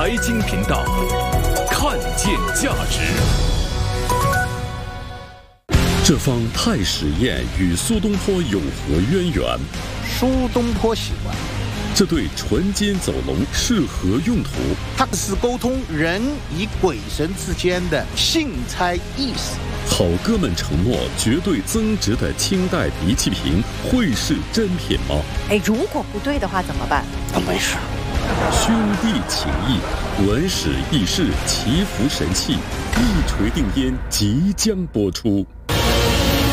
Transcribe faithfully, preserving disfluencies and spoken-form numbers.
财经频道，看见价值。这方太史宴与苏东坡有何渊源？ 苏东坡喜欢。 这对纯金走龙是何用途？ 它是沟通人与鬼神之间的信差意思。 好哥们承诺绝对增值的清代鼻气瓶会是真品吗？ 哎，如果不对的话怎么办？ 啊，没事。 兄弟情谊，文史轶事，祈福神器，一锤定音即将播出。